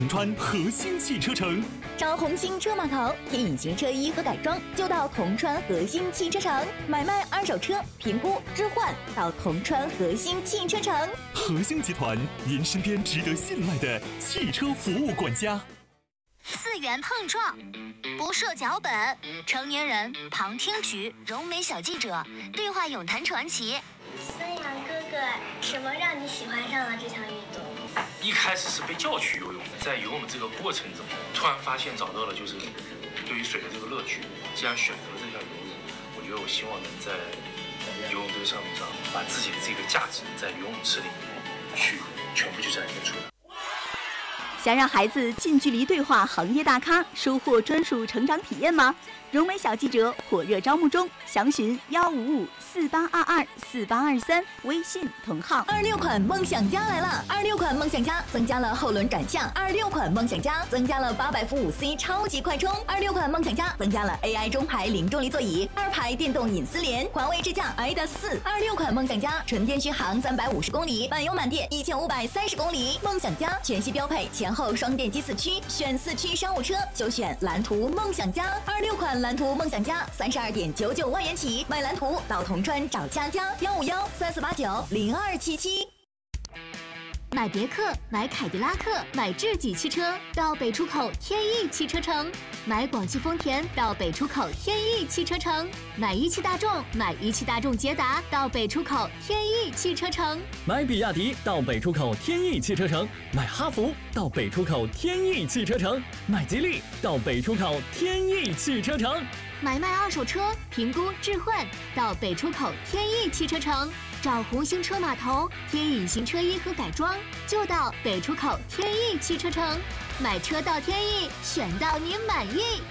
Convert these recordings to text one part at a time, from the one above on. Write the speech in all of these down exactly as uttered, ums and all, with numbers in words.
铜川核心汽车城， 找红星车码头添隐形车衣和改装，就到铜川核心汽车城。买卖二手车，评估置换，到铜川核心汽车城。 核心集团，您身边值得信赖的汽车服务管家。 四元碰撞，不设脚本，成年人旁听局，柔美小记者对话咏谈传奇。 孙杨哥哥，什么让你喜欢上了这项运动？ 一开始是被叫去游泳，在游泳这个过程中，突然发现找到了就是对于水的这个乐趣。既然选择了这项游泳，我觉得我希望能在游泳这个项目上，把自己的这个价值在游泳池里面去全部去展现出来。 想让孩子近距离对话行业大咖，收获专属成长体验吗？柔美小记者火热招募中，详询幺五五四八二二四八二三，微信同号。二六款梦想家来了！二六款梦想家增加了后轮转向，二六款梦想家增加了八百伏五 C 超级快充，二六款梦想家增加了 A I 中排零重力座椅，二排电动隐私联，华为智驾 i D A S 四。二六款梦想家纯电续航三百五十公里，满油满电一千五百三十公里。梦想家全系标配前后双电机四驱，选四驱商务车就选蓝图梦想家。二六款蓝图梦想家三十二点九九万元起，买蓝图到铜川找佳佳，幺五幺三四八九零二七七。 买别克，买凯迪拉克，买智己汽车到北出口天翼汽车城；买广汽丰田到北出口天翼汽车城；买一汽大众，买一汽大众捷达到北出口天翼汽车城； 买比亚迪到北出口天翼汽车城；买哈弗到北出口天翼汽车城；买吉利到北出口天翼汽车城。 买卖二手车，评估置换到北出口天翼汽车城。找红星车码头贴隐形车衣和改装，就到北出口天翼汽车城。买车到天翼，选到你满意。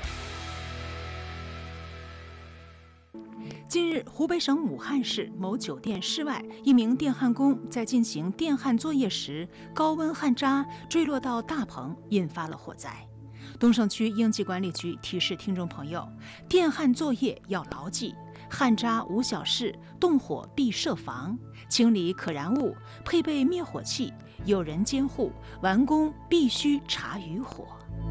近日，湖北省武汉市某酒店室外，一名电焊工在进行电焊作业时，高温焊渣坠落到大棚，引发了火灾。东胜区应急管理局提示听众朋友，电焊作业要牢记：焊渣无小事，动火必设防，清理可燃物，配备灭火器，有人监护，完工必须查余火。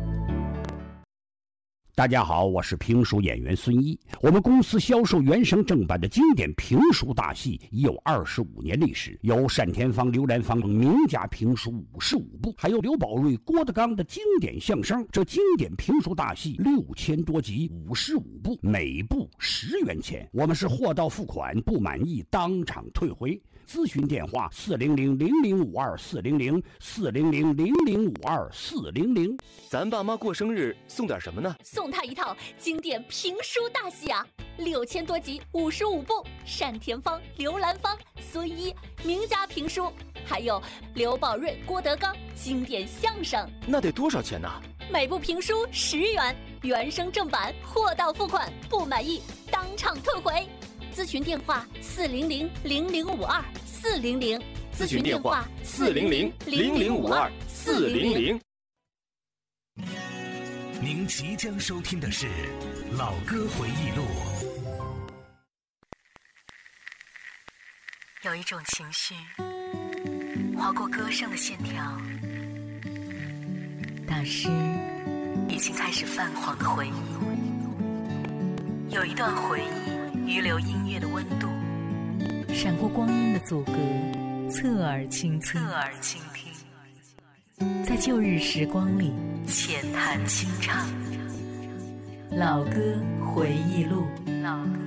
大家好，我是评书演员孙一。我们公司销售原声正版的经典评书大戏已有二十五年历史，有单田芳、刘兰芳等名家评书五十五部，还有刘宝瑞、郭德纲的经典相声。这经典评书大戏六千多集，五十五部，每部十元钱。我们是货到付款，不满意当场退回。咨询电话：四零零零零五二四零零四零零零零五二四零零。 咱爸妈过生日送点什么呢？ 送他一套经典评书大戏啊，六千多集，五十五部，单田芳、刘兰芳、孙一名家评书，还有刘宝瑞、郭德纲经典相声。 那得多少钱呢？ 每部评书十元，原声正版，货到付款，不满意当场退回。咨询电话：四零零零零五二四零零。 咨询电话：四零零零零五二四零零。 您即将收听的是《老歌回忆录》。 有一种情绪划过歌声的线条，大师已经开始泛黄的回忆。有一段回忆余留音乐的温度，闪过光阴的阻隔，侧耳倾听，侧耳倾听，在旧日时光里浅谈清唱。老歌回忆录，老歌。